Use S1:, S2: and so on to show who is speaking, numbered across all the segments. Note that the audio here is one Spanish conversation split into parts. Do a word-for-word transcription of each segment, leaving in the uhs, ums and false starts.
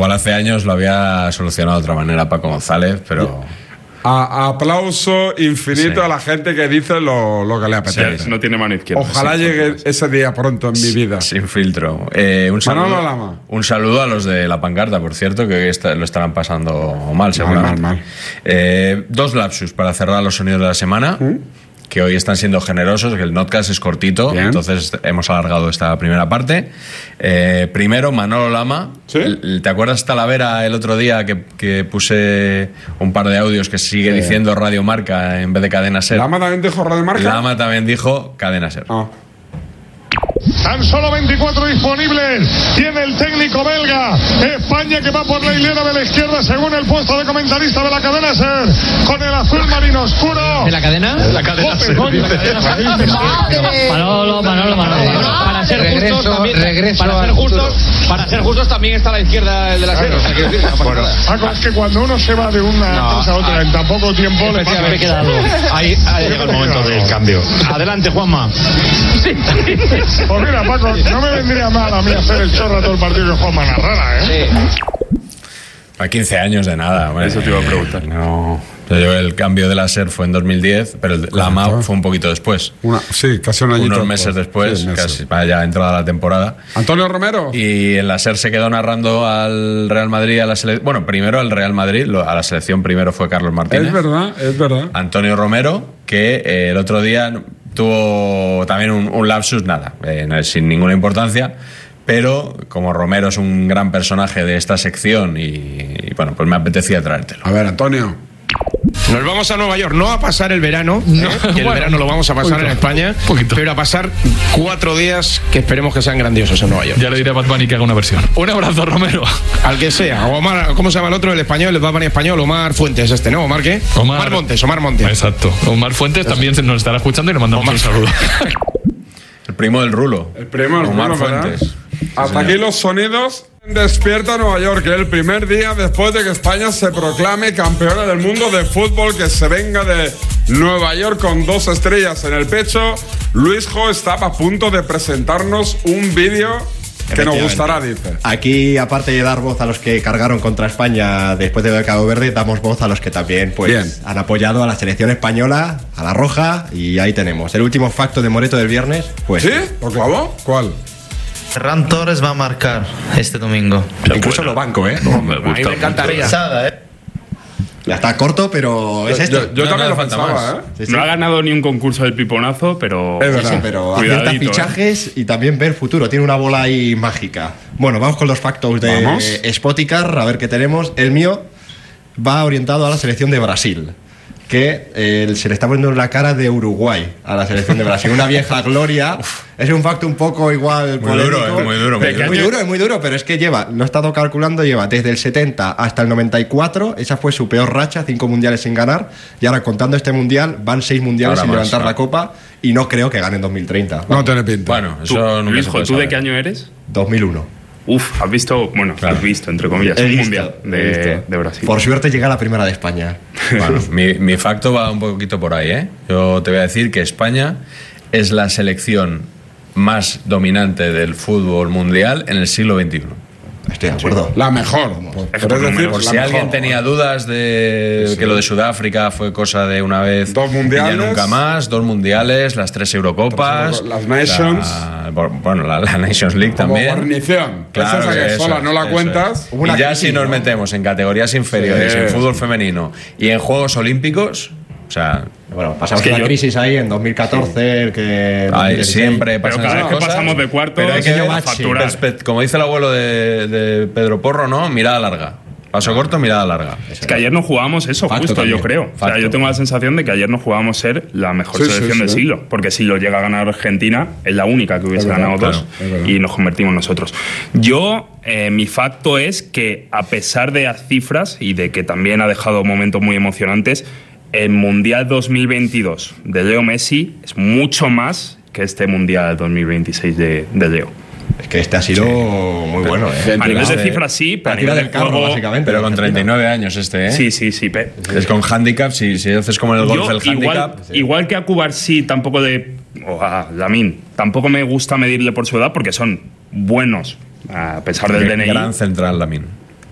S1: igual hace años lo había solucionado de otra manera Paco González, pero...
S2: A, aplauso infinito
S1: sí.
S2: a la gente que dice lo, lo que le apetece.
S3: Sí, no tiene mano izquierda.
S2: Ojalá
S3: sí,
S2: llegue ese día pronto en mi vida.
S1: Sin filtro. Eh, un, saludo,
S2: Lama.
S1: un saludo a los de la pancarta, por cierto, que hoy está, lo estarán pasando mal, seguramente.
S2: Mal, mal, mal.
S1: Eh, dos lapsus para cerrar los sonidos de la semana. ¿Mm? Que hoy están siendo generosos, que el notcast es cortito. Bien. Entonces hemos alargado esta primera parte. Eh, primero, Manolo Lama.
S2: ¿Sí?
S1: ¿Te acuerdas Talavera el otro día que, que puse un par de audios que sigue sí. diciendo Radio Marca en vez de Cadena Ser?
S2: ¿Lama también dijo Radio Marca?
S1: Lama también dijo Cadena Ser.
S2: Ah.
S4: Tan solo veinticuatro disponibles tiene el técnico belga. España que va por la hilera de la izquierda según el puesto de comentarista de la cadena Ser, con el azul marino oscuro.
S5: ¿De la cadena?
S4: La cadena
S5: oh,
S4: Ser.
S5: Manolo, Manolo, Manolo. Para ser
S6: regreso,
S5: justos también,
S6: regreso
S5: para ser justos, para ser justos también está a la izquierda el de la Ser. O sea, quiero decir, no
S4: bueno, Paco, es que cuando uno se va de una no, cosa a otra en tan poco tiempo le pasa.
S5: Me queda algo.
S6: Ahí ha llegado el momento del cambio. Adelante, Juanma.
S4: Sí. Pues mira, Paco, no me vendría mal a mí hacer el chorro a todo el partido que Juanma narrara, ¿eh?
S1: Sí. A quince años de nada. Bueno,
S3: eso te iba a preguntar.
S1: No. Yo, el cambio de la Ser fue en dos mil diez, pero el, la M A U fue un poquito después.
S2: Una, sí, casi un añito.
S1: Unos meses después, sí, meses. casi ya entrada la temporada.
S2: Antonio Romero.
S1: Y en la Ser se quedó narrando al Real Madrid, a la selección. Bueno, primero al Real Madrid, a la selección primero fue Carlos Martínez.
S2: Es verdad, es verdad.
S1: Antonio Romero, que eh, el otro día tuvo también un, un lapsus, nada, eh, sin ninguna importancia. Pero como Romero es un gran personaje de esta sección y, y bueno, pues me apetecía traértelo.
S2: A ver, Antonio.
S7: Nos vamos a Nueva York, no a pasar el verano, no, ¿eh? que el bueno, verano lo vamos a pasar poquito, en España, poquito. pero a pasar cuatro días que esperemos que sean grandiosos en Nueva York.
S8: Ya le diré a Bad Bunny que haga una versión. Un abrazo, Romero.
S7: Al que sea. Omar, ¿cómo se llama el otro? El español, el Bad Bunny español, Omar Fuentes, este, ¿no? ¿Omar qué?
S8: Omar,
S7: Omar Montes, Omar Montes.
S8: Exacto. Omar Fuentes Eso. también nos estará escuchando y le mandamos Omar. un saludo.
S1: El primo del Rulo.
S2: El primo del
S1: Omar
S2: Rulo,
S1: Fuentes.
S2: Sí, hasta aquí los sonidos. Despierta Nueva York, el primer día después de que España se proclame campeona del mundo de fútbol, que se venga de Nueva York con dos estrellas en el pecho. Luis Jo está a punto de presentarnos un vídeo que nos gustará, dice.
S9: Aquí, aparte de dar voz a los que cargaron contra España después de Cabo Verde, damos voz a los que también pues, Bien. han apoyado a la selección española, a la roja, y ahí tenemos. El último facto de Moreto del viernes. Pues,
S2: ¿Sí? ¿Lo clavó? ¿Cuál?
S10: Ferran Torres va a marcar este domingo.
S9: Incluso lo banco, ¿eh?
S8: No, me gusta.
S9: A mí me encantaría. Pesada, ¿eh? Ya está corto, pero es esto.
S2: Yo, yo no, también no lo pensaba, más. ¿eh?
S3: Sí, sí. No ha ganado ni un concurso del piponazo, pero...
S9: Es verdad, sí, sí, pero acierta fichajes, ¿eh? Y también ver futuro. Tiene una bola ahí mágica. Bueno, vamos con los factos de ¿Vamos? Spoticar, a ver qué tenemos. El mío va orientado a la selección de Brasil, que eh, se le está poniendo la cara de Uruguay a la selección de Brasil. Una vieja gloria. Es un facto un poco igual
S1: muy duro, eh, muy duro, muy,
S9: muy, muy duro, es muy duro, pero es que lleva, lo he estado calculando, lleva desde el setenta hasta el noventa y cuatro, esa fue su peor racha, cinco mundiales sin ganar, y ahora contando este mundial, van seis mundiales ahora sin más, levantar ¿no? la copa, y no creo que gane en dos mil treinta.
S2: No tiene pinta.
S1: Bueno, eso
S3: ¿Tú,
S1: no
S3: Luis, ¿tú de qué año eres?
S9: dos mil uno.
S3: Uf, has visto, bueno, claro. has visto, entre comillas,
S9: he
S3: un
S9: visto,
S3: mundial de, de Brasil.
S9: Por suerte llega a la primera de España.
S1: Bueno, mi, mi facto va un poquito por ahí, ¿eh? Yo te voy a decir que España es la selección más dominante del fútbol mundial en el siglo veintiuno.
S9: Estoy de acuerdo.
S2: La mejor. Por,
S1: por, por, decir, por si mejor. alguien tenía dudas de sí. que lo de Sudáfrica fue cosa de una vez
S2: dos mundiales,
S1: y ya nunca más, dos mundiales, las tres Eurocopas,
S2: las Nations,
S1: la, bueno, la, la Nations League
S2: como
S1: también.
S2: Guarnición.
S1: Claro,
S2: esa que
S1: eso,
S2: sola no la
S1: eso,
S2: cuentas.
S1: Eso. Y ya si nos metemos en categorías inferiores, sí. en fútbol femenino y en Juegos Olímpicos, o sea,
S9: bueno, pasamos
S1: es que
S9: una
S1: yo...
S9: crisis ahí en dos mil catorce, el que
S1: Ay, siempre
S3: pero
S1: pasan
S3: cada
S1: esas
S3: vez que
S1: cosas,
S3: pasamos de cuartos,
S1: pero hay que ver,
S3: facturar.
S1: Como dice el abuelo de, de Pedro Porro, ¿no? Mirada larga. Paso corto, mirada larga.
S3: Es que ayer no jugábamos eso, Facto justo, también. yo creo. O sea, yo tengo la sensación de que ayer no jugábamos ser la mejor sí, selección sí, del sí. siglo. Porque si lo llega a ganar Argentina, es la única que hubiese ganado dos claro, y nos convertimos nosotros. Yo, eh, mi facto es que, a pesar de las cifras y de que también ha dejado momentos muy emocionantes, el Mundial dos mil veintidós de Leo Messi es mucho más que este Mundial dos mil veintiséis de, de Leo.
S9: Es que este ha sido sí. muy
S3: pero,
S9: bueno, ¿eh?
S3: A nivel de cifras sí, pero a nivel
S9: del carro,
S3: juego,
S9: básicamente.
S1: Pero con treinta y nueve años este, ¿eh?
S3: Sí, sí, sí. Pe-
S1: es con handicap, si, si haces como en el golf el handicap.
S3: Igual, sí. igual que a Cubarsí tampoco de... o a Lamine, tampoco me gusta medirle por su edad porque son buenos, a pesar del
S1: Gran
S3: D N I.
S1: Gran central Lamine.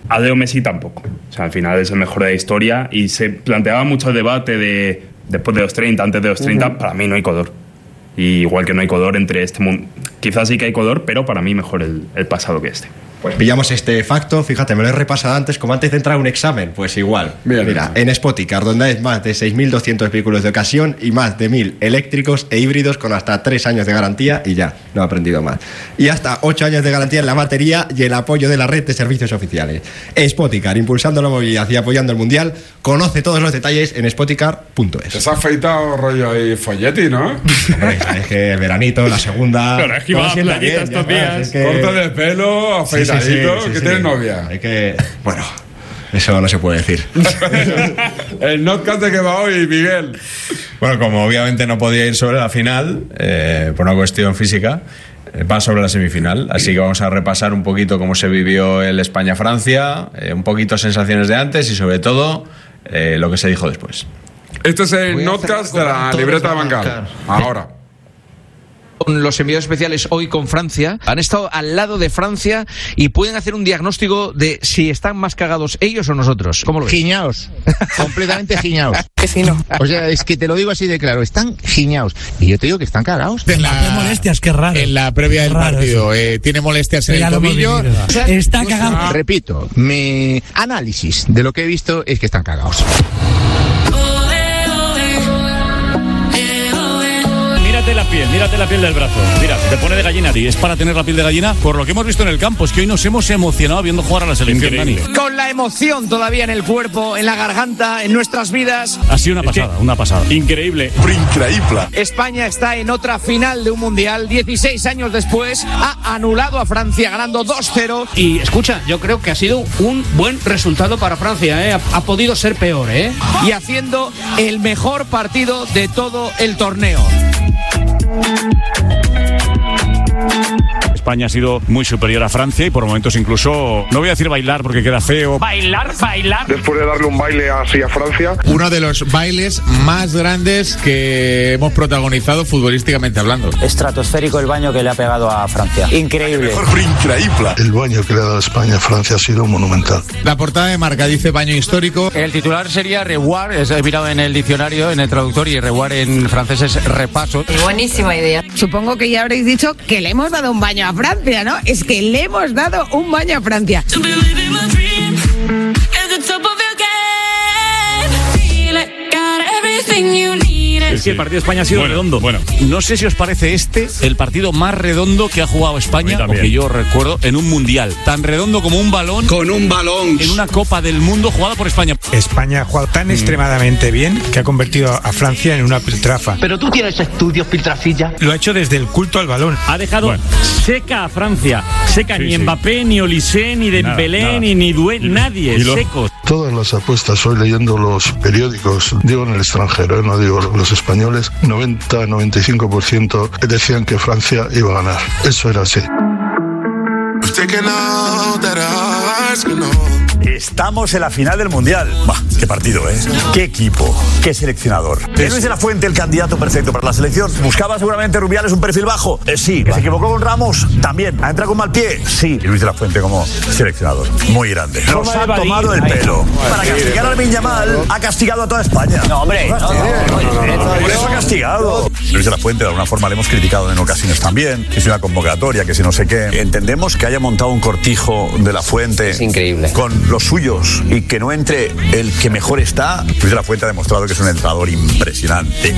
S3: A Leo Messi tampoco. O sea, al final es el mejor de la historia y se planteaba mucho el debate de después de los treinta, antes de los treinta, uh-huh. Para mí no hay color. Y igual que no hay color entre este mundo. Quizás sí que hay color, pero para mí mejor el, el pasado que este.
S9: Pues pillamos este facto, fíjate, me lo he repasado antes, como antes de entrar a un examen, pues igual.
S2: Bien,
S9: Mira,
S2: bien.
S9: en Spoticar, donde hay más de seis mil doscientos vehículos de ocasión y más de mil eléctricos e híbridos con hasta tres años de garantía y ya, no he aprendido más. Y hasta ocho años de garantía en la batería y el apoyo de la red de servicios oficiales. Spoticar, impulsando la movilidad y apoyando el mundial. Conoce todos los detalles en spoticar punto es.
S2: Te has afeitado rollo ahí folletti, ¿no?
S9: Hombre, es que el veranito, la segunda...
S3: Pero es que iba a playita estos días.
S2: Es que... Corte de pelo, afeitado. Sí, sí, sí, sí, que sí, tienes sí. novia.
S9: Hay que. Bueno, eso no se puede decir.
S2: El notcast de que va hoy, Miguel.
S1: Bueno, como obviamente no podía ir sobre la final, eh, por una cuestión física, eh, va sobre la semifinal. Así que vamos a repasar un poquito cómo se vivió el España-Francia, eh, un poquito sensaciones de antes y sobre todo eh, lo que se dijo después.
S2: Este es el notcast de la libreta de Bangal. Ahora.
S11: Con los enviados especiales hoy con Francia, han estado al lado de Francia y pueden hacer un diagnóstico de si están más cagados ellos o nosotros. ¿Cómo lo ves?
S12: Giñaos, completamente giñaos.
S11: Que si no.
S12: O sea, es que te lo digo así de claro, están giñaos. Y yo te digo que están cagados.
S13: En la, qué molestias, qué raro.
S12: En la previa del partido, eh, tiene molestias en el tobillo.
S13: O sea, está cagado.
S12: Repito, mi análisis de lo que he visto es que están cagados.
S14: Mírate la piel, mírate la piel del brazo. Mira, te pone de gallina. Y es para tener la piel de gallina por lo que hemos visto en el campo. Es que hoy nos hemos emocionado viendo jugar a la selección, Dani.
S11: Con la emoción todavía en el cuerpo, en la garganta, en nuestras vidas.
S14: Ha sido una pasada, una pasada. Increíble.
S2: Increíble.
S11: España está en otra final de un mundial. dieciséis años después, ha anulado a Francia ganando dos cero.
S15: Y escucha, yo creo que ha sido un buen resultado para Francia, ¿eh? Ha, ha podido ser peor, ¿eh?
S11: Y haciendo el mejor partido de todo el torneo.
S14: España ha sido muy superior a Francia y por momentos incluso, no voy a decir bailar porque queda feo.
S15: Bailar, bailar.
S16: Después de darle un baile así a Francia.
S12: Uno de los bailes más grandes que hemos protagonizado futbolísticamente hablando.
S17: Estratosférico el baño que le ha pegado a Francia. Increíble.
S16: Increíble.
S18: El baño que le ha dado España a Francia ha sido monumental.
S12: La portada de Marca dice baño histórico.
S11: El titular sería revoir, he mirado en el diccionario, en el traductor, y revoir en francés es repaso.
S19: Buenísima idea. Supongo que ya habréis dicho que le hemos dado un baño a Francia, ¿no? Es que le hemos dado un baño a Francia.
S14: Es que el partido de España ha sido bueno, redondo. Bueno. No sé si os parece este el partido más redondo que ha jugado España, o que yo recuerdo, en un mundial. Tan redondo como un balón.
S2: Con un balón.
S14: En una Copa del Mundo jugada por España.
S13: España ha jugado tan mm. extremadamente bien que ha convertido a Francia en una piltrafa.
S17: Pero tú tienes estudios, piltrafilla.
S13: Lo ha hecho desde el culto al balón.
S14: Ha dejado bueno. seca a Francia. Seca, sí, ni sí. Mbappé, ni Olise, ni Dembélé, nada, nada. ni ni Due, nadie. Lo... Secos.
S18: Todas las apuestas, hoy leyendo los periódicos, digo en el extranjero, ¿eh? No digo los españoles, noventa a noventa y cinco por ciento decían que Francia iba a ganar. Eso era así.
S20: Estamos en la final del Mundial. Bah, qué partido, ¿eh? Qué equipo, qué seleccionador. ¿Es Luis de la Fuente el candidato perfecto para la selección? ¿Buscaba seguramente Rubiales un perfil bajo? Eh, sí. ¿Se equivocó con Ramos? También. ¿Ha entrado con mal pie? Sí. Y Luis de la Fuente como seleccionador. Muy grande. Nos ha tomado el pelo. Para castigar al Viñamal ha castigado a toda España.
S17: No, hombre. No, no, no,
S20: Por eso ha castigado. Luis de la Fuente de alguna forma le hemos criticado en ocasiones también. Que si una convocatoria, que si no sé qué. Entendemos que haya montado un cortijo de la Fuente.
S17: Es increíble.
S20: Con los suyos y que no entre el que mejor está. Luis de la Fuente ha demostrado que es un entrenador impresionante.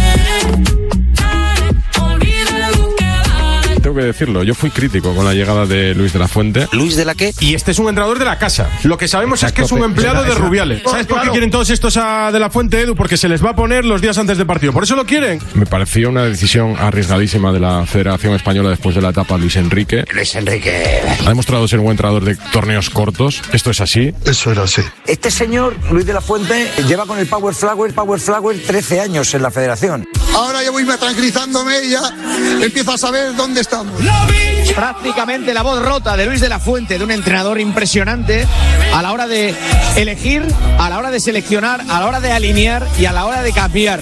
S21: Tengo que decirlo, yo fui crítico con la llegada de Luis de la Fuente.
S11: ¿Luis de la qué?
S7: Y este es un entrenador de la casa. Lo que sabemos es que es un empleado de Rubiales. ¿Sabes por qué quieren todos estos a de la Fuente, Edu? Porque se les va a poner los días antes del partido. Por eso lo quieren.
S21: Me pareció una decisión arriesgadísima de la Federación Española después de la etapa Luis Enrique.
S17: Luis Enrique.
S21: Ha demostrado ser un buen entrenador de torneos cortos. Esto es así.
S18: Eso era así.
S20: Este señor, Luis de la Fuente, lleva con el Power Flower, Power Flower trece años en la Federación.
S22: Ahora ya voy tranquilizándome y ya empiezo a saber dónde estamos.
S11: Prácticamente la voz rota de Luis de la Fuente, de un entrenador impresionante a la hora de elegir, a la hora de seleccionar, a la hora de alinear y a la hora de cambiar.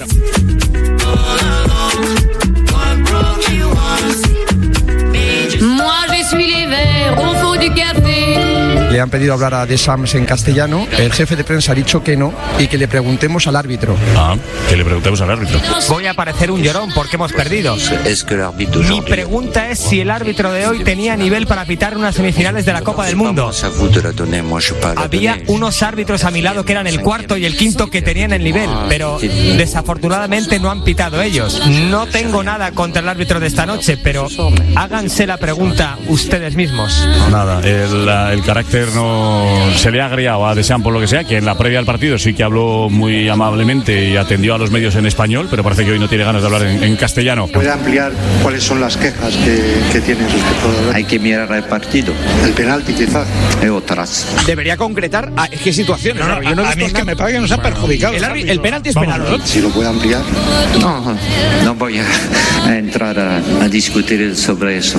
S5: le han pedido hablar a Deschamps en castellano. El jefe de prensa ha dicho que no y que le preguntemos al árbitro.
S14: Ah, que le preguntemos al árbitro.
S6: Voy a parecer un llorón porque hemos perdido. Mi pregunta es si el árbitro de hoy tenía nivel para pitar unas semifinales de la Copa del Mundo. Había unos árbitros a mi lado que eran el cuarto y el quinto que tenían el nivel, pero desafortunadamente no han pitado ellos. No tengo nada contra el árbitro de esta noche, pero háganse la pregunta ustedes mismos.
S14: Nada, el, el carácter no se le ha agriado a Deschamps por lo que sea, que en la previa al partido sí que habló muy amablemente y atendió a los medios en español, pero parece que hoy no tiene ganas de hablar en, en castellano.
S23: ¿Puede ampliar cuáles son las quejas que, que tiene respecto a...
S24: Hay que mirar el partido.
S23: El penalti quizás.
S24: Y otras.
S11: Debería concretar a qué situación.
S25: No, no, yo no he
S11: a,
S25: visto
S11: a mí es
S25: nada.
S11: que me parece que nos ha perjudicado. El, el, el penalti es penal, ¿no?
S23: Si lo puede ampliar.
S24: No, no voy a, a entrar a, a discutir sobre eso.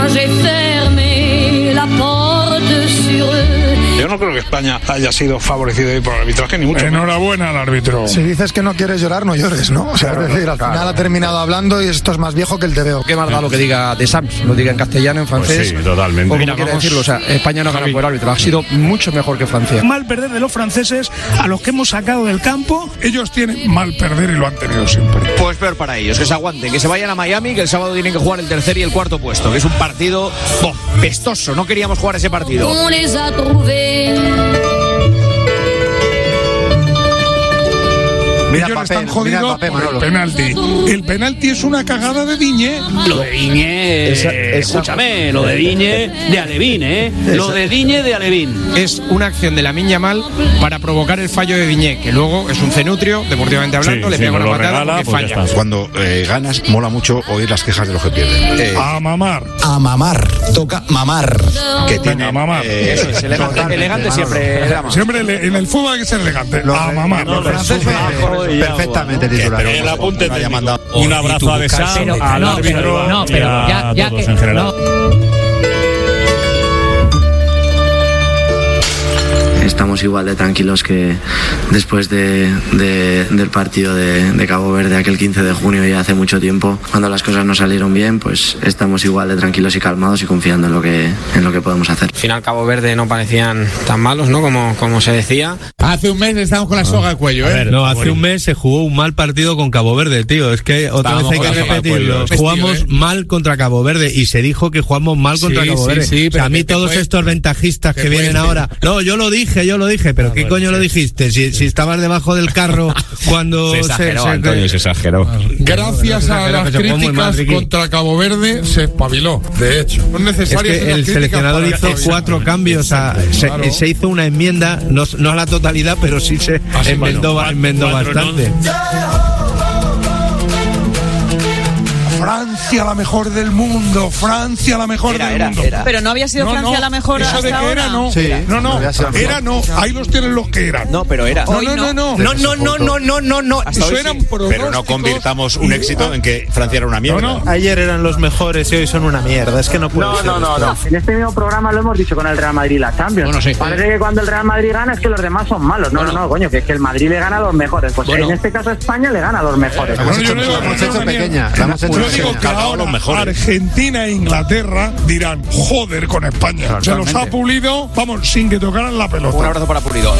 S25: Yo no creo que España haya sido favorecido hoy por el arbitraje, ni mucho.
S22: Enhorabuena al árbitro.
S25: Si dices que no quieres llorar, no llores, ¿no? O sea, claro, es decir, al claro. final ha terminado hablando y esto es más viejo que el T V O.
S5: Qué mal da lo que diga Deschamps, lo diga en castellano, en francés.
S14: Pues sí, totalmente.
S5: O como quiere decirlo, o sea, España no gana por el árbitro, ha sido mucho mejor que Francia.
S25: Mal perder de los franceses a los que hemos sacado del campo. Ellos tienen mal perder y lo han tenido siempre.
S11: Pues peor para ellos, que se aguanten, que se vayan a Miami, que el sábado tienen que jugar el tercer y el cuarto puesto, que es un partido oh, pestoso, no queríamos jugar ese partido.
S25: Mira, ellos papel, están jodidos por el penalti. El penalti es una cagada de Diñé.
S15: Lo de Diñé, esa, esa, escúchame, lo de Diñé de Alevín, ¿eh? Esa. Lo de Diñé de Alevín.
S5: Es una acción de Lamine Yamal para provocar el fallo de Diñé, que luego es un cenutrio, deportivamente hablando, sí, le sí, pega una patada regala, porque pues falla.
S26: Cuando eh, ganas, mola mucho oír las quejas de los que pierden.
S25: Eh, a mamar.
S26: A mamar. Toca mamar. Que tiene
S25: a mamar.
S11: Eh, Eso es, elegante, elegante siempre.
S25: Siempre en el fútbol hay que ser elegante.
S26: Los,
S25: a mamar.
S26: Los franceses perfectamente titular.
S14: El apunte técnico. Un abrazo a Deschamps, al árbitro
S15: no, pero
S14: y a
S15: ya, ya
S14: todos
S15: que,
S14: en general.
S15: No.
S27: Estamos igual de tranquilos que después de, de, del partido de, de Cabo Verde aquel quince de junio, ya hace mucho tiempo. Cuando las cosas no salieron bien, pues estamos igual de tranquilos y calmados y confiando en lo que, en lo que podemos hacer.
S6: Al final Cabo Verde no parecían tan malos, ¿no? Como, como se decía.
S12: Hace un mes estábamos con la soga al cuello, ¿eh?
S28: Ver, no, hace bueno. un mes se jugó un mal partido con Cabo Verde, tío. Es que otra Estábamos vez hay que repetirlo. Jugamos tío, ¿eh? mal contra Cabo Verde y se dijo que jugamos mal contra sí, Cabo Verde. Sí, sí, o sea, a mí todos fue, estos ventajistas que vienen fue, ahora. No, yo lo dije, yo lo dije, pero ¿qué coño lo dijiste? Si, si estabas debajo del carro cuando
S14: se exageró,
S28: se, se,
S14: Antonio, se exageró.
S22: Gracias a las críticas contra Cabo Verde se espabiló, de hecho. No es necesario.
S28: Es que el seleccionador hizo cuatro cambios, a, se, claro. se hizo una enmienda, no, no a la totalidad, pero sí se Así enmendó, bueno, enmendó cuatro, bastante.
S22: ¿no? Francia la mejor del mundo, Francia la mejor
S29: era,
S22: del
S29: era,
S22: mundo.
S29: Era. Pero no había sido
S22: no,
S29: Francia
S22: no,
S29: la mejor
S22: eso
S29: hasta
S22: de que
S29: ahora.
S22: Era, no.
S29: Sí,
S22: no, no, era no. Ahí los tienen los que eran.
S11: No, pero era.
S22: No, no, no, no.
S6: No, no, no, no, no, no, no.
S22: Eso eran
S26: pero no convirtamos un éxito en que Francia era una mierda.
S28: No, no. Ayer eran los mejores y hoy son una mierda. Es que no puede
S30: no,
S28: ser.
S30: No, no, no, no. En este mismo programa lo hemos dicho con el Real Madrid y la Champions. Bueno, sí. Parece que cuando el Real Madrid gana es que los demás son malos. No, no, no, coño, que es que el Madrid le gana a los mejores. Pues bueno. En este caso España le gana a los mejores.
S26: La hemos hecho, no, yo hemos hecho pequeña. La hemos hecho
S22: yo digo que ahora Argentina e Inglaterra dirán, joder con España. Totalmente. Se los ha pulido, vamos, sin que tocaran la pelota.
S11: Un abrazo para Pulido.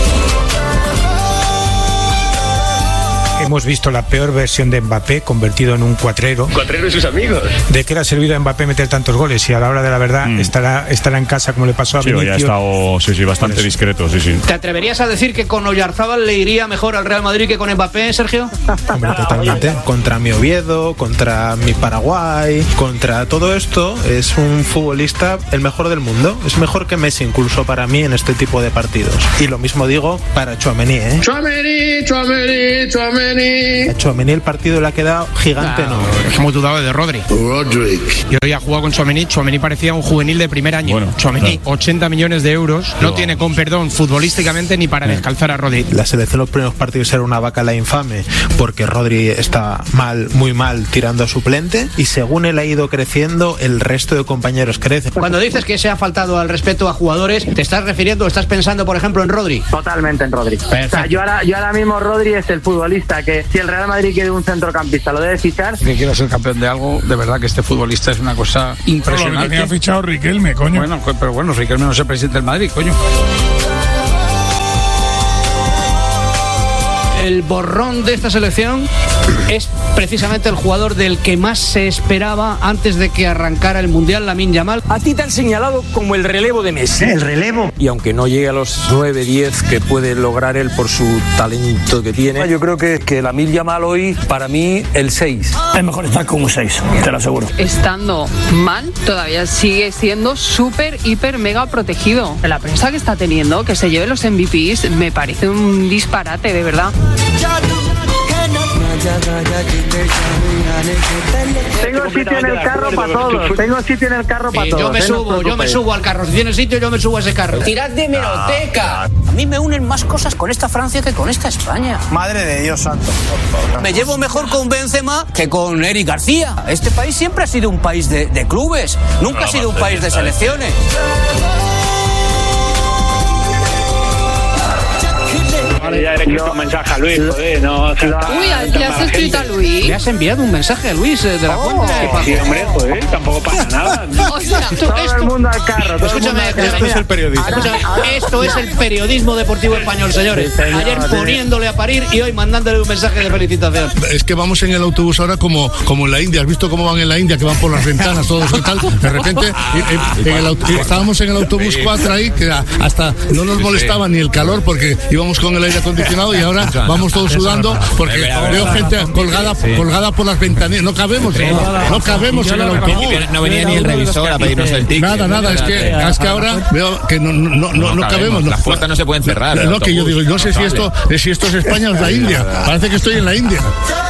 S13: Hemos visto la peor versión de Mbappé convertido en un cuatrero.
S31: Cuatrero y sus amigos.
S13: ¿De qué le ha servido a Mbappé meter tantos goles? Y a la hora de la verdad mm. estará, estará en casa como le pasó a
S14: sí,
S13: Vinicius.
S14: Sí, ha estado sí, sí, bastante discreto, sí, sí.
S15: ¿Te atreverías a decir que con Oyarzábal le iría mejor al Real Madrid que con Mbappé, Sergio?
S28: Hombre, totalmente. Contra mi Oviedo, contra mi Paraguay, contra todo esto, es un futbolista el mejor del mundo. Es mejor que Messi incluso para mí en este tipo de partidos. Y lo mismo digo para Tchouaméni, ¿eh?
S31: Tchouaméni, Tchouaméni, Tchouaméni.
S28: A Tchouaméni el partido le ha quedado gigante,
S11: claro,
S28: ¿no?
S11: Es que hemos dudado de Rodri.
S31: Rodrick.
S11: Yo había jugado con Tchouaméni. Tchouaméni parecía un juvenil de primer año. Bueno, Tchouaméni, claro. ochenta millones de euros. No, no tiene, con perdón, futbolísticamente ni para descalzar a Rodri.
S28: La selección los primeros partidos era una bacala infame porque Rodri está mal, muy mal, tirando a suplente, y según él ha ido creciendo, el resto de compañeros crecen.
S15: Cuando dices que se ha faltado al respeto a jugadores, ¿te estás refiriendo o estás pensando, por ejemplo, en Rodri?
S30: Totalmente en Rodri. O sea, yo ahora, yo ahora mismo Rodri es el futbolista sea que si el Real Madrid quiere un centrocampista, lo debe fichar.
S25: Que quiera ser campeón de algo, de verdad que este futbolista es una cosa impresionante. Pero lo tenía fichado Riquelme, coño. Bueno, pero bueno, Riquelme no es el presidente del Madrid, coño.
S15: El borrón de esta selección es precisamente el jugador del que más se esperaba antes de que arrancara el Mundial, Lamine Yamal.
S1: A ti te han señalado como el relevo de Messi.
S2: ¿El relevo?
S1: Y aunque no llegue a los nueve, diez que puede lograr él por su talento que tiene, yo creo que, que Lamine Yamal hoy, para mí, el seis.
S2: Es mejor estar con un seis, te lo aseguro.
S3: Estando mal, todavía sigue siendo súper, hiper, mega protegido. La prensa que está teniendo, que se lleve los M V Ps, me parece un disparate, de verdad.
S30: Tengo sitio en el carro para todos. Tengo sitio en el carro para
S15: eh,
S30: todos.
S15: Yo me subo, yo me subo al carro. Si tiene sitio, yo me subo a ese carro.
S2: Tirad de hemeroteca. A mí me unen más cosas con esta Francia que con esta España.
S30: Madre de Dios santo.
S2: Me llevo mejor con Benzema que con Eric García. Este país siempre ha sido un país de, de clubes. Nunca ha sido un país de selecciones.
S30: Ya le he escrito un mensaje a Luis, joder, no. O sea,
S3: Uy, ¿le has escrito a Luis?
S15: ¿Le has enviado un mensaje a Luis de la
S30: oh,
S15: cuenta?
S30: Sí, hombre, joder, tampoco pasa nada.
S3: O sea,
S30: esto, todo esto, el mundo al carro. Todo
S15: escúchame,
S30: el mundo al
S15: esto
S30: carro.
S15: es el periodismo. Escúchame, esto es el periodismo deportivo español, señores.
S30: Sí, señor,
S15: Ayer
S30: sí.
S15: poniéndole a parir y hoy mandándole un mensaje de felicitación.
S4: Es que vamos en el autobús ahora como, como en la India. ¿Has visto cómo van en la India? Que van por las ventanas todos y tal. De repente en, en el auto, estábamos en el autobús cuatro ahí, que hasta no nos molestaba ni el calor porque íbamos con el aire acondicionado y ahora vamos todos sudando porque veo gente colgada, colgada por las ventanillas. No cabemos, no, no cabemos en el autobús.
S28: No venía ni el revisor a pedirnos el ticket.
S4: Nada, nada, es que, es que ahora veo que no, no, no, no cabemos.
S28: Las puertas no se pueden cerrar.
S4: No, que yo digo, no sé si esto, si esto es España o es la India. Parece que estoy en la India.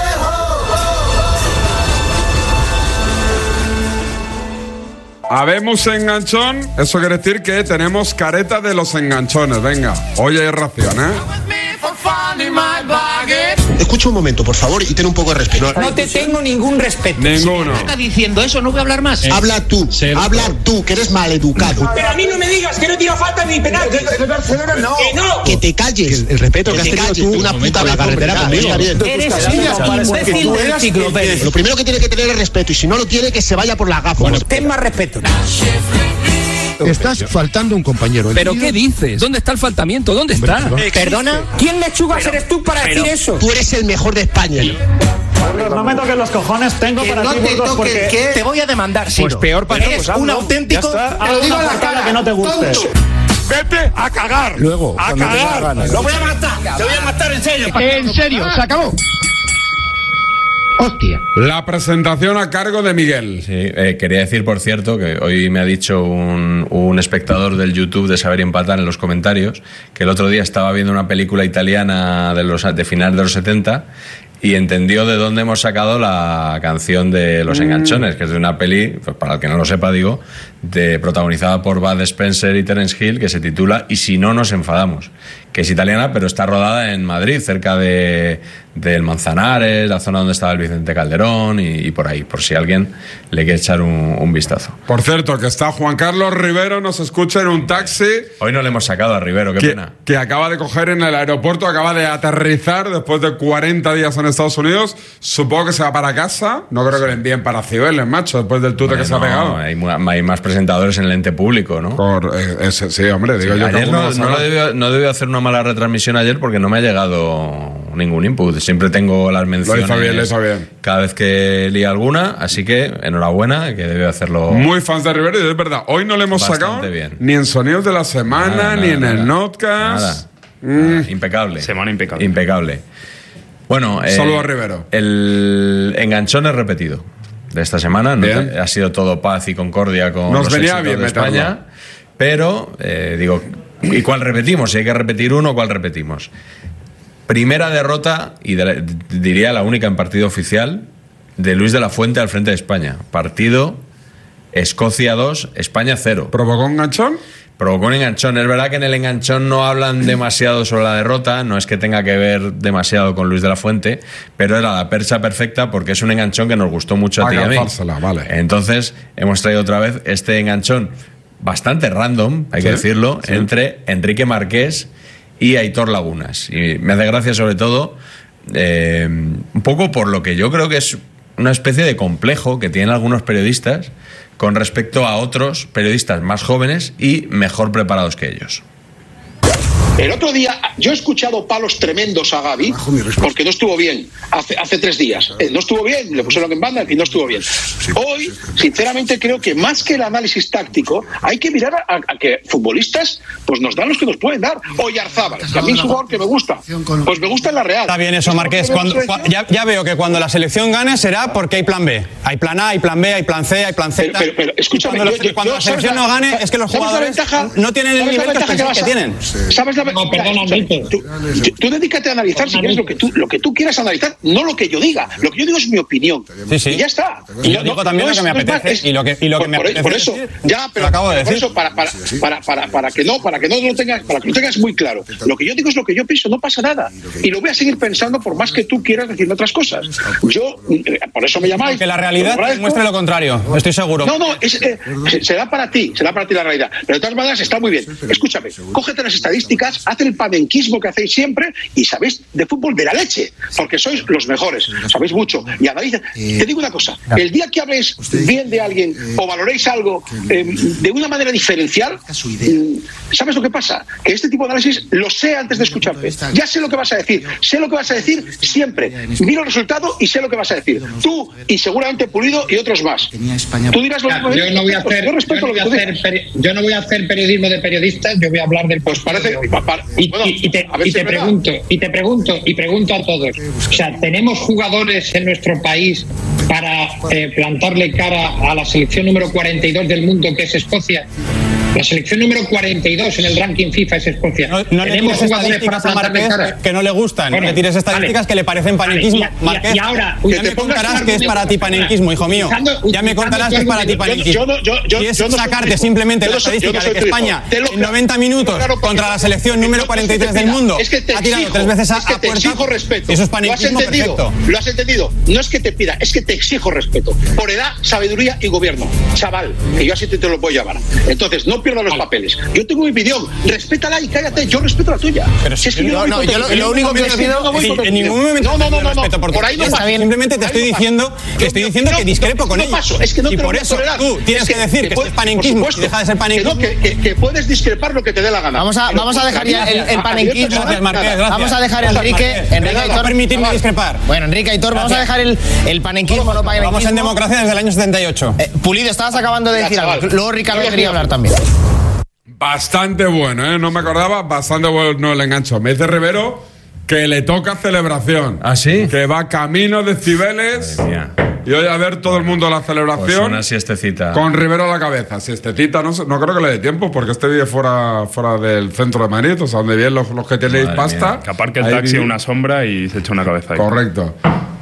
S7: Habemos enganchón, eso quiere decir que tenemos careta de los enganchones. Venga, hoy hay ración, ¿eh?
S8: Escucha un momento, por favor, y ten un poco de respeto.
S2: No te tengo ningún respeto.
S7: Ninguno.
S15: ¿Qué está diciendo eso? No voy a hablar más.
S8: Eh, habla tú, habla tú, que eres maleducado.
S2: Pero a mí no me digas que no tira falta ni penal.
S8: De Barcelona no.
S2: Que no.
S8: Que te calles.
S4: El, el respeto que,
S8: que
S4: has tenido
S8: calles,
S4: tú
S8: una puta
S4: la carretera conmigo.
S2: Eres un imbécil del enciclopedia.
S8: Lo primero que tiene que tener es respeto, y si no lo tiene, que se vaya por las gafas.
S2: Bueno, ten más respeto.
S4: Estás faltando un compañero.
S2: ¿Pero qué dices? ¿Dónde está el faltamiento? ¿Dónde está?
S8: Hombre,
S2: ¿Perdona? ¿Quién lechugas eres tú para decir eso?
S8: Tú eres el mejor de España.
S2: No me toques los cojones, tengo para no ti te toques, porque ¿qué? Te voy a demandar, Siro.
S4: Pues peor para
S2: Eres
S4: pues
S2: un auténtico. Te lo digo a la cara que no te guste.
S25: Vete a cagar.
S4: Luego,
S25: a cagar.
S2: Lo voy a matar. Te voy a matar en serio.
S4: En serio, se acabó.
S7: Hostia. La presentación a cargo de Miguel.
S9: Sí, eh, quería decir, por cierto, que hoy me ha dicho un, un espectador del YouTube de Saber y Empatar en los comentarios que el otro día estaba viendo una película italiana de, los, de finales de los setenta y entendió de dónde hemos sacado la canción de Los Enganchones, que es de una peli, pues para el que no lo sepa, digo, de, protagonizada por Bud Spencer y Terence Hill, que se titula Y si no nos enfadamos, que es italiana, pero está rodada en Madrid, cerca de del Manzanares, la zona donde estaba el Vicente Calderón y, y por ahí, por si alguien le quiere echar un, un vistazo.
S7: Por cierto, que está Juan Carlos Rivero, nos escucha en un taxi.
S9: Hoy no le hemos sacado a Rivero, qué
S7: que,
S9: pena.
S7: Que acaba de coger en el aeropuerto, acaba de aterrizar después de cuarenta días en Estados Unidos. Supongo que se va para casa. No creo que le envíen para Cibeles, macho, después del tute bueno, que se no, ha pegado.
S9: Hay, hay más presentadores en el ente público, ¿no?
S7: Por, eh, ese, sí, hombre, digo sí, yo
S9: ayer
S7: que
S9: no, no, debió, no debió hacer una mala retransmisión ayer porque no me ha llegado ningún input. Siempre tengo las menciones
S7: lo hizo bien, lo hizo bien.
S9: Cada vez que lía alguna, así que enhorabuena, que debe hacerlo.
S7: Muy fans de Rivero, y es verdad, hoy no le hemos sacado bien. Ni en Sonidos de la Semana, nada, ni nada, en nada, el Notcast.
S9: Nada. Mm. Nada. Impecable.
S26: Semana impecable.
S9: Impecable. Bueno, eh,
S7: solo a Rivero.
S9: El enganchón es repetido de esta semana. No te, ha sido todo paz y concordia con
S7: Nos
S9: los
S7: venía
S9: éxitos
S7: bien
S9: de España.
S7: Meterlo.
S9: Pero, eh, digo, ¿y cuál repetimos? Si hay que repetir uno, ¿cuál repetimos? Primera derrota, y de la, diría la única en partido oficial, de Luis de la Fuente al frente de España. Partido Escocia dos, España cero.
S7: ¿Provocó un enganchón?
S9: Provocó un enganchón. Es verdad que en el enganchón no hablan demasiado sobre la derrota, no es que tenga que ver demasiado con Luis de la Fuente, pero era la percha perfecta porque es un enganchón que nos gustó mucho a ti y a mí.
S7: Vale.
S9: Entonces, hemos traído otra vez este enganchón bastante random, hay ¿Sí? que decirlo, ¿Sí? entre Enrique Marqués y Aitor Lagunas. Y me hace gracia sobre todo eh, un poco por lo que yo creo que es una especie de complejo que tienen algunos periodistas con respecto a otros periodistas más jóvenes y mejor preparados que ellos.
S31: El otro día yo he escuchado palos tremendos a Gavi porque no estuvo bien hace, hace tres días. Eh, no estuvo bien, le pusieron en banda y no estuvo bien. Hoy, sinceramente, creo que más que el análisis táctico, hay que mirar a, a que futbolistas pues nos dan los que nos pueden dar. O Yarzábal, que a mí es un jugador que me gusta. Pues me gusta en la Real.
S5: Está bien eso, Marqués. Cuando, cuando, ya, ya veo que cuando la selección gane será porque hay plan B. Hay plan A, hay plan B, hay plan C, hay plan Z.
S31: Pero, pero, pero escúchame.
S5: Cuando,
S31: yo,
S5: los,
S31: yo,
S5: cuando
S31: yo,
S5: la selección
S31: la,
S5: no gane es que los jugadores
S31: ventaja,
S5: no tienen el nivel que, que, que tienen.
S31: ¿Sabes la No, perdona, Enrique. Tú, tú, tú dedícate a analizar si quieres lo que tú lo que tú quieras analizar, no lo que yo diga. Lo que yo digo es mi opinión.
S5: Sí, sí.
S31: Y ya está.
S5: Y yo no, digo también no lo que me apetece es, y lo que y lo que
S31: por,
S5: me apetece.
S31: Por eso, ya, pero,
S5: acabo de decir.
S31: por eso para para, para para para que no, para que no lo tengas, para que lo tengas muy claro. Lo que yo digo es lo que yo pienso, no pasa nada. Y lo voy a seguir pensando por más que tú quieras decirme otras cosas. Yo por eso me llamáis.
S5: Que la realidad muestre lo contrario, estoy seguro.
S31: No, no, es, eh, será para ti, será para ti la realidad. Pero de todas maneras está muy bien. Escúchame, cógete las estadísticas, haz el panenquismo que hacéis siempre y sabéis de fútbol de la leche, porque sois los mejores, sabéis mucho y analizáis. Te digo una cosa, el día que habléis bien de alguien o valoréis algo eh, de una manera diferencial, ¿sabes lo que pasa? Que este tipo de análisis lo sé antes de escucharte. Ya sé lo que vas a decir, sé lo que vas a decir siempre. Miro el resultado y sé lo que vas a decir. Tú y seguramente Pulido y otros más. Tú dirás lo mismo.
S10: Yo no voy a hacer, yo no voy a hacer, peri- yo no voy a hacer periodismo de periodistas, yo voy a hablar del.
S31: Pues parece.
S10: Y, bueno, y, y te, y te pregunto, y te pregunto, y pregunto a todos. O sea, ¿tenemos jugadores en nuestro país para eh, plantarle cara a la selección número cuarenta y dos del mundo, que es Escocia? La selección número cuarenta y dos en el ranking FIFA es Escocia.
S5: No, no
S10: Tenemos jugadores para plantarle cara.
S5: Que no le gustan.
S10: Bueno,
S5: no le tires estadísticas vale. que le parecen panenquismo.
S10: Vale, y,
S5: Marqués,
S10: y ahora,
S5: ya me contarás que es para ti panenquismo, hijo mío. Ya me contarás que es para ti panenquismo. Y es sacarte simplemente la estadística de que España en noventa minutos contra la selección número cuarenta y tres del mundo ha tirado tres veces a puerta.
S31: Eso es panenquismo perfecto. Lo has entendido. No es que te pida, es que te exijo respeto. Por edad, sabiduría y gobierno. Chaval, que yo así te lo puedo llamar. Entonces, no pierdas los papeles. Yo tengo mi opinión, respétala y cállate, yo respeto la tuya.
S5: Pero si es que no, no, yo lo, lo único que te pido en ningún momento
S31: no, no, no,
S5: respeto
S31: no,
S5: por,
S31: por ahí no
S5: está bien, simplemente te estoy diciendo, te estoy diciendo que discrepo con ello.
S31: Es que no
S5: y
S31: te
S5: por
S31: lo
S5: eso
S31: tolerar.
S5: tú tienes que decir que es panenquismo y deja de ser panenquismo.
S31: Que, que, que puedes discrepar lo que te dé la gana.
S16: Vamos a, vamos a dejar ya el, el panenquismo.
S5: Gracias, Marqués, gracias.
S16: Vamos a dejar a Enrique, Enrique Aitor.
S5: Permitirme discrepar.
S16: Bueno, Enrique Aitor, vamos a dejar el, el panenquismo, no panenquismo.
S5: Vamos en democracia desde el año setenta y ocho.
S16: Eh, Pulido, estabas acabando de decir algo. Luego Ricardo quería hablar también.
S7: Bastante bueno, ¿eh? No me acordaba, bastante bueno el engancho. Me dice Rivero que le toca celebración.
S9: ¿Ah, sí?
S7: Que va camino de Cibeles.
S9: Madre mía.
S7: Y hoy a ver todo el mundo la celebración.
S9: Pues una siestecita.
S7: Con Rivero a la cabeza. Siestecita, no, no creo que le dé tiempo, porque este vive fuera, fuera del centro de Madrid, o sea, donde viven los, los que tenéis
S9: Madre
S7: pasta.
S9: mía.
S17: Que aparque el taxi en una sombra y se echa una cabeza ahí.
S7: Correcto.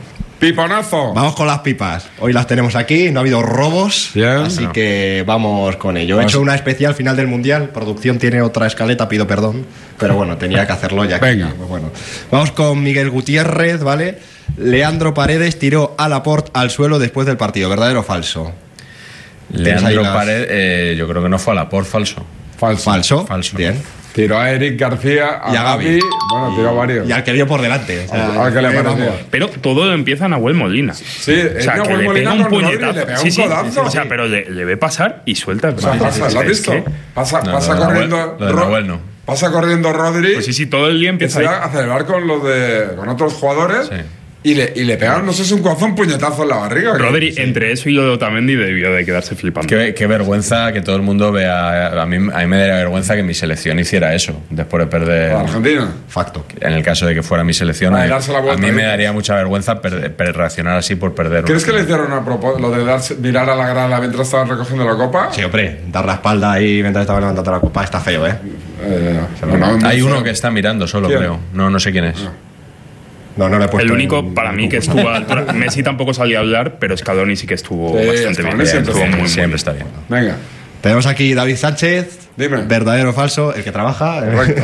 S7: Piponazo.
S18: Vamos con las pipas. Hoy las tenemos aquí, no ha habido robos.
S7: Bien.
S18: Así no. que vamos con ello. He vamos. hecho una especial final del Mundial. Producción tiene otra escaleta, pido perdón. Pero bueno, tenía que hacerlo ya.
S7: Venga.
S18: Que, pues bueno. Vamos con Miguel Gutiérrez, ¿vale? Leandro Paredes tiró a Laporte al suelo después del partido. ¿Verdadero o falso?
S9: Leandro las... Paredes, eh, yo creo que no fue a Laporte, falso.
S7: Falso.
S18: Falso.
S9: Falso.
S18: Bien.
S7: Tiró a Eric García, a,
S18: y a Gavi.
S7: Gavi. Bueno, tiró a varios.
S18: Y al que dio por delante. O sea,
S7: al que le pareció.
S17: Pero todo empieza en Nahuel Molina.
S7: Sí,
S17: o sea, que le pega un puñetazo.
S7: Le pega
S17: sí,
S7: un
S17: sí,
S7: codazo.
S17: o sea, pero le, le ve pasar y suelta.
S7: O sea, pasa, ¿lo has visto?
S17: Que...
S7: Pasa,
S9: no,
S7: pasa
S9: no,
S7: corriendo.
S9: Lo de Nahuel no.
S7: Pasa corriendo Rodri.
S17: Pues sí, sí, todo el día empieza
S7: a, a celebrar con los de con otros jugadores. Sí. Y le, y le pegaron, no sé si un codazo, un puñetazo en la barriga.
S17: Rodri,
S7: sí.
S17: entre eso y lo de Otamendi debió de quedarse flipando.
S9: Qué, qué vergüenza que todo el mundo vea. A mí, a mí me daría vergüenza que mi selección hiciera eso después de perder.
S7: ¿A Argentina?
S18: Facto.
S9: En el caso de que fuera mi selección, a, a mí me daría mucha vergüenza per, per, reaccionar así por perder.
S7: ¿Crees que le hicieron a propósito lo de darse, mirar a la grada mientras estaban recogiendo la copa?
S18: Sí, hombre, dar la espalda ahí mientras estaban levantando la copa está feo, ¿eh?
S7: eh
S18: no,
S9: no, Hay uno feo. que está mirando solo,
S7: ¿Quién?
S9: creo. No, no sé quién es.
S18: No. No, no le he puesto
S17: el único
S18: en,
S17: para en mí que estuvo a la altura. Messi tampoco salió a hablar, pero Scaloni sí que estuvo
S7: sí,
S17: bastante bien.
S7: bien.
S17: Siempre,
S9: estuvo
S17: muy,
S9: siempre
S17: muy
S9: está bien.
S7: Venga.
S18: Tenemos aquí David Sánchez.
S7: Dime.
S18: ¿Verdadero o falso? El que trabaja.
S7: Correcto.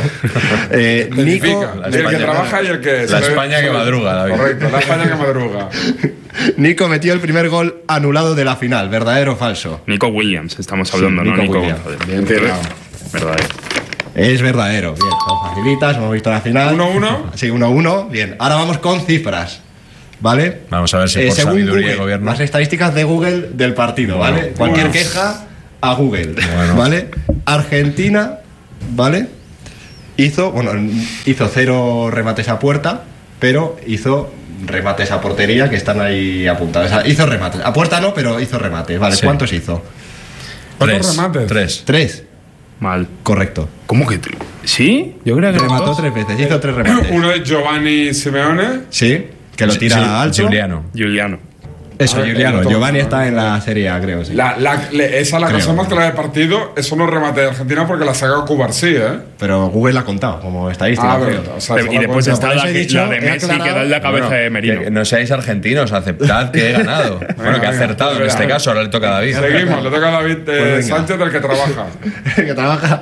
S18: eh, Nico.
S7: El que trabaja y el que.
S18: La
S9: España que madruga, David.
S7: Correcto, la España que madruga.
S18: Nico metió el primer gol anulado de la final. ¿Verdadero o falso?
S17: Nico Williams, estamos hablando,
S18: sí,
S17: ¿no?
S18: Nico
S17: Nico
S18: Williams.
S7: Bien tirado.
S17: Verdadero.
S18: Es verdadero. Bien, son facilitas, hemos visto la final.
S7: uno uno.
S18: Sí, uno uno. Bien, ahora vamos con cifras. ¿Vale?
S9: Vamos a ver si
S18: Eh,
S9: por
S18: según
S9: sabiduría
S18: Google,
S9: de gobierno.
S18: las estadísticas de Google del partido, ¿vale?
S9: Bueno,
S18: Cualquier
S9: bueno.
S18: queja a Google,
S9: Bueno.
S18: ¿vale? Argentina, ¿vale? Hizo, bueno, hizo cero remates a puerta, pero hizo remates a portería que están ahí apuntados. O sea, hizo remates. A puerta no, pero hizo remates. ¿Vale?
S9: Sí.
S18: ¿Cuántos hizo?
S7: ¿Cuántos remates?
S9: Tres.
S18: Tres.
S17: Mal.
S18: Correcto.
S17: ¿Cómo que? t- ¿Sí? Yo creo que
S18: Remató
S17: dos.
S18: tres veces, hizo tres remates.
S7: Uno es Giovanni Simeone.
S18: Sí, que lo tira
S9: Gi-
S18: alto.
S9: Giuliano.
S17: Giuliano.
S18: Eso,
S7: Ah,
S18: Giuliano.
S7: el otro.
S18: Giovanni está en la Serie A, creo. Sí.
S7: La, la, le- esa es la
S18: Creo.
S7: cosa más clara del partido. Eso no es remate de Argentina porque la ha sacado Cubarsí, ¿eh?
S18: Pero Google la ha contado como estadística.
S7: Ah,
S18: creo.
S7: pero, o sea,
S17: Y
S7: eso la
S17: después
S7: cuenta.
S17: está
S18: por
S17: la,
S18: eso he
S17: que-
S18: dicho,
S17: la de
S18: he
S17: Messi que
S18: aclarado.
S17: da en la cabeza
S9: Bueno,
S17: de Merino.
S9: que no seáis argentinos, aceptad que he ganado. bueno, que he
S7: venga,
S9: acertado en
S7: venga.
S9: este caso, ahora le toca a David.
S7: Seguimos, le toca a David eh,
S18: Pues venga.
S7: Sánchez, del que trabaja.
S18: que trabaja.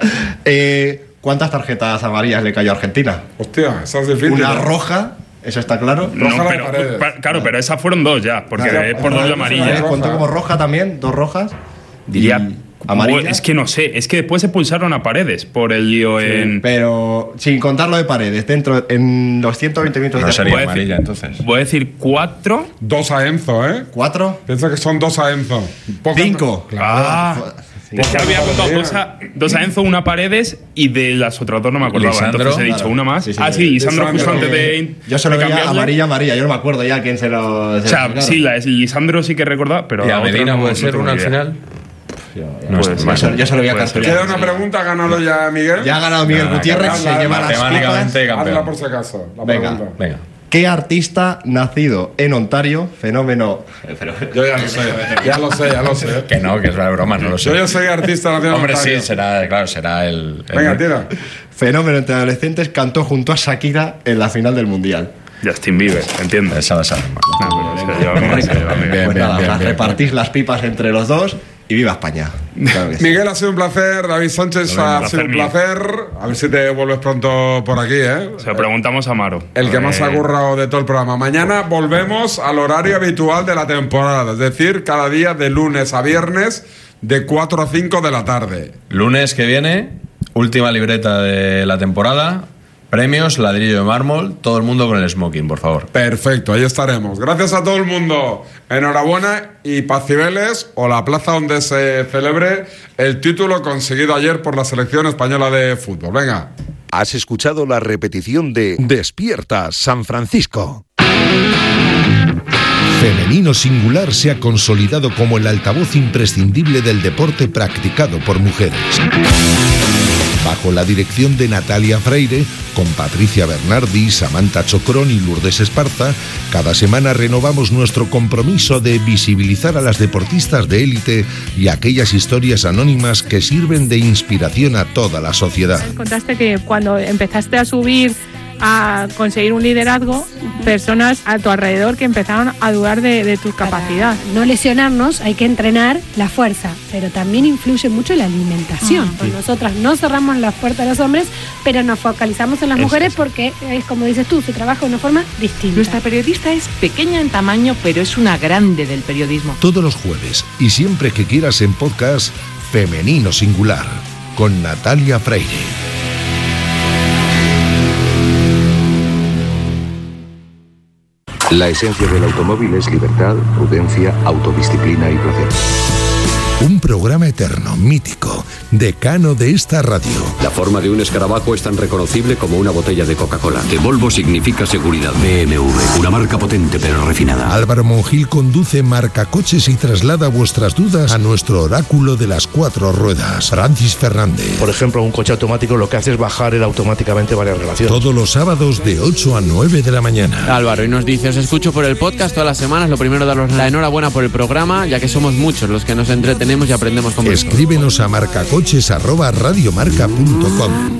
S18: Eh, ¿Cuántas tarjetas amarillas le cayó a Argentina?
S7: Hostia, esa es difícil.
S18: Una
S7: ¿eh?
S18: roja, eso está claro.
S17: No,
S7: Roja la
S17: pero,
S7: Paredes.
S17: pa- claro, pero esas fueron dos ya, porque
S7: Claro,
S17: es por
S7: Paredes
S17: dos de
S7: es
S17: amarilla.
S7: roja.
S18: Contó como roja también, dos rojas.
S17: Diría.
S18: Y amarilla.
S17: Es que no sé, es que después se pulsaron a Paredes por el lío en.
S18: Pero sin contar lo de Paredes, dentro en los ciento veinte minutos
S9: No
S18: de
S9: sería
S17: Voy a decir-
S9: amarilla, entonces.
S17: Voy a decir cuatro.
S7: Dos a Enzo, ¿eh?
S18: ¿Cuatro?
S7: Piensa que son dos a Enzo. Pocas-
S18: Cinco.
S17: Ah,
S18: Sí.
S17: es que había apuntado dos a, dos a Enzo, una a Paredes y de las otras dos no me acordaba.
S9: Lisandro.
S17: Entonces he dicho
S18: Claro.
S17: una más.
S18: Sí, sí,
S17: ah,
S18: sí.
S17: sí, Lisandro justo
S7: Lisandro,
S17: antes de.
S18: Yo solo
S17: de
S18: veía
S17: cambiarle.
S18: amarilla, amarilla. Yo no me acuerdo ya quién se lo.
S17: O
S18: se
S17: sea,
S18: lo-
S17: sí, la es Lisandro sí que recordaba, pero.
S9: ¿Y
S17: la
S9: a
S17: otra
S9: Medina
S17: no-
S9: puede
S17: no
S9: ser
S17: tengo
S9: una al
S17: idea.
S9: final?
S17: No,
S9: es-
S17: pues,
S18: Yo solo- yo solo voy a
S17: puede
S18: cartón.
S17: ser.
S7: Queda una pregunta, ha ganado ya Miguel.
S18: Ya ha ganado Miguel
S9: Ah,
S18: Gutiérrez,
S7: que
S18: se
S7: habla-
S18: lleva las
S9: matemáticamente
S18: pipas.
S9: campeón.
S7: Hazla por si acaso. La
S18: Venga.
S7: pregunta.
S9: Venga.
S18: ¿Qué artista nacido en Ontario, fenómeno...
S7: Yo ya lo sé, ya lo sé, ya lo sé.
S9: Que no, que es una broma, no lo sé.
S7: Yo ya soy artista nacional.
S9: Hombre, sí,
S7: Ontario.
S9: será, claro, será el. el-
S7: Venga, tira.
S18: Fenómeno entre adolescentes, cantó junto a Shakira en la final del Mundial.
S17: Justin Bieber, ¿entiendes?
S9: Esa la sabemos.
S17: No, pero es que yo-
S18: Correcto.
S17: yo- yo-
S9: Bien,
S18: Pues
S9: bien,
S18: nada,
S9: bien,
S18: las
S9: bien,
S18: repartís las pipas entre los dos y viva España. Claro que sí.
S7: Miguel, ha sido un placer. David Sánchez,
S17: Lo mismo,
S7: ha sido un
S17: placer
S7: placer. A ver si te vuelves pronto por aquí, ¿eh?
S17: Se lo preguntamos a Maro.
S7: El que más
S17: Eh,
S7: ha currado de todo el programa. Mañana volvemos al horario habitual de la temporada, es decir, cada día de lunes a viernes de cuatro a cinco de la tarde.
S9: Lunes que viene, última libreta de la temporada. Premios, ladrillo de mármol, todo el mundo con el smoking, por favor.
S7: Perfecto, ahí estaremos. Gracias a todo el mundo. Enhorabuena y paz y Vélez, o la plaza donde se celebre el título conseguido ayer por la selección española de fútbol. Venga.
S6: Has escuchado la repetición de Despierta San Francisco. Femenino Singular se ha consolidado como el altavoz imprescindible del deporte practicado por mujeres. Bajo la dirección de Natalia Freire, con Patricia Bernardi, Samantha Chocrón y Lourdes Esparza, cada semana renovamos nuestro compromiso de visibilizar a las deportistas de élite y aquellas historias anónimas que sirven de inspiración a toda la sociedad.
S12: Contaste que cuando empezaste a subir, a conseguir un liderazgo, personas a tu alrededor que empezaron a dudar de, de tu capacidad.
S13: No lesionarnos, hay que entrenar la fuerza, pero también influye mucho la alimentación.
S12: Ah,
S13: Pues
S12: sí.
S13: nosotras no cerramos las puertas a los hombres, pero nos focalizamos en las
S12: Eso
S13: mujeres porque es como dices tú, se trabaja de una forma distinta.
S19: Nuestra periodista es pequeña en tamaño, pero es una grande del periodismo.
S6: Todos los jueves y siempre que quieras en podcast, Femenino Singular, con Natalia Freire.
S20: La esencia del automóvil es libertad, prudencia, autodisciplina y placer.
S6: Un programa eterno, mítico, decano de esta radio.
S21: La forma de un escarabajo es tan reconocible como una botella de Coca-Cola. De Volvo significa seguridad. B M W, una marca potente pero refinada.
S6: Álvaro Monjil conduce Marcacoches y traslada vuestras dudas a nuestro oráculo de las cuatro ruedas, Francis Fernández.
S22: Por ejemplo, un coche automático lo que hace es bajar él automáticamente varias relaciones.
S6: Todos los sábados de ocho a nueve de la mañana.
S23: Álvaro, y nos dice, os escucho por el podcast todas las semanas. Lo primero, daros la enhorabuena por el programa, ya que somos muchos los que nos entretenemos y aprendemos con vosotros.
S6: Escríbenos a marcacoches arroba radiomarca punto com.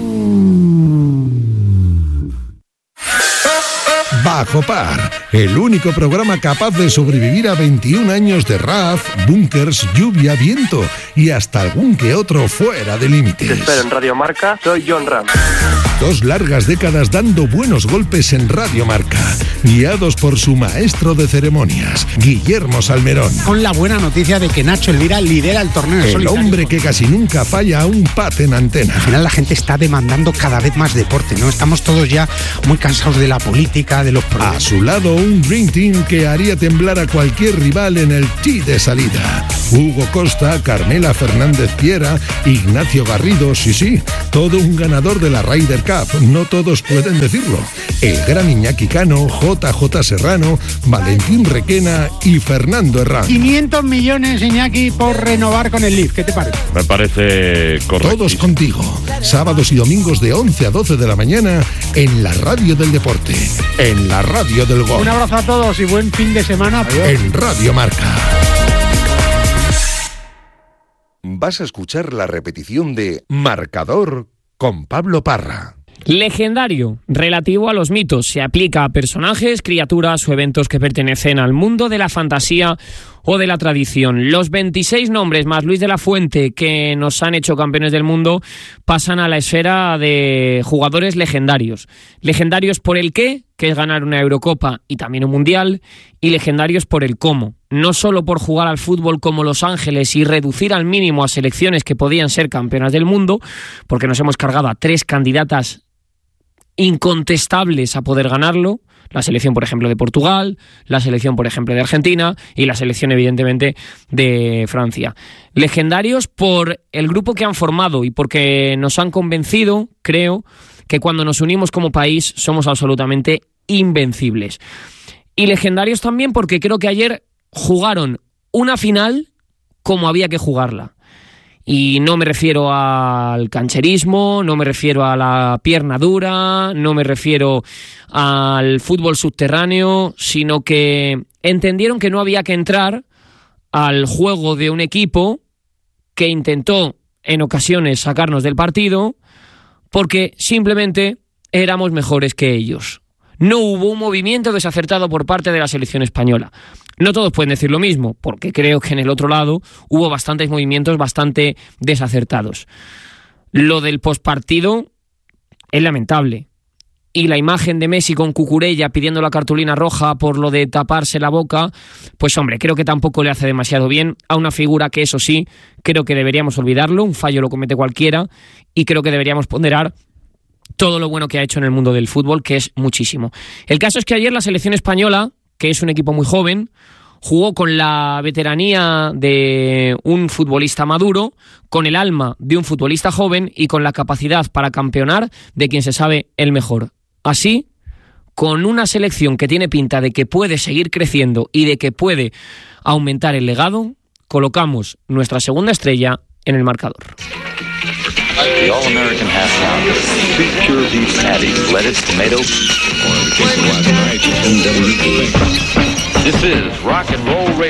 S6: Bajo Par, el único programa capaz de sobrevivir a veintiún años de R A F, bunkers, lluvia, viento y hasta algún que otro fuera de límites.
S24: Te espero en Radio Marca, soy John Ram.
S6: Dos largas décadas dando buenos golpes en Radio Marca, guiados por su maestro de ceremonias, Guillermo Salmerón.
S1: Con la buena noticia de que Nacho Elvira lidera el torneo en
S6: El
S1: solitario.
S6: hombre que casi nunca falla a un pat en antena.
S1: Al final la gente está demandando cada vez más deporte, ¿no? Estamos todos ya muy cansados de la política, de los problemas.
S6: A su lado, un Dream Team que haría temblar a cualquier rival en el tee de salida. Hugo Costa, Carmela Fernández Piera, Ignacio Garrido, sí, sí, todo un ganador de la Ryder Cup, no todos pueden decirlo. El gran Iñaki Cano, J J Serrano, Valentín Requena y Fernando Herrán.
S1: quinientos millones, Iñaki, por renovar con el Leaf, ¿qué te parece?
S26: Me parece correcto.
S6: Todos contigo, sábados y domingos de once a doce de la mañana en la radio del deporte, en la radio del gol.
S1: Un abrazo a todos y buen fin de semana. Adiós.
S6: En Radio Marca. Vas a escuchar la repetición de Marcador con Pablo Parra.
S3: Legendario, relativo a los mitos, se aplica a personajes, criaturas o eventos que pertenecen al mundo de la fantasía o de la tradición. Los veintiséis nombres más Luis de la Fuente que nos han hecho campeones del mundo pasan a la esfera de jugadores legendarios. Legendarios por el qué, que es ganar una Eurocopa y también un Mundial, y legendarios por el cómo. No solo por jugar al fútbol como Los Ángeles y reducir al mínimo a selecciones que podían ser campeonas del mundo, porque nos hemos cargado a tres candidatas incontestables a poder ganarlo, la selección, por ejemplo, de Portugal, la selección, por ejemplo, de Argentina y la selección, evidentemente, de Francia. Legendarios por el grupo que han formado y porque nos han convencido, creo, que cuando nos unimos como país somos absolutamente invencibles. Y legendarios también porque creo que ayer jugaron una final como había que jugarla. Y no me refiero al cancherismo, no me refiero a la pierna dura, no me refiero al fútbol subterráneo, sino que entendieron que no había que entrar al juego de un equipo que intentó en ocasiones sacarnos del partido porque simplemente éramos mejores que ellos. No hubo un movimiento desacertado por parte de la selección española. No todos pueden decir lo mismo, porque creo que en el otro lado hubo bastantes movimientos bastante desacertados. Lo del postpartido es lamentable. Y la imagen de Messi con Cucurella pidiendo la cartulina roja por lo de taparse la boca, pues hombre, creo que tampoco le hace demasiado bien a una figura que, eso sí, creo que deberíamos olvidarlo, un fallo lo comete cualquiera, y creo que deberíamos ponderar todo lo bueno que ha hecho en el mundo del fútbol, que es muchísimo. El caso es que ayer la selección española, que es un equipo muy joven, jugó con la veteranía de un futbolista maduro, con el alma de un futbolista joven y con la capacidad para campeonar de quien se sabe el mejor. Así, con una selección que tiene pinta de que puede seguir creciendo y de que puede aumentar el legado, colocamos nuestra segunda estrella en el marcador.
S8: The All-American Half Pounder, big pure beef patty, lettuce, tomato, or in the case of last night, N W A. This is Rock and Roll Radio.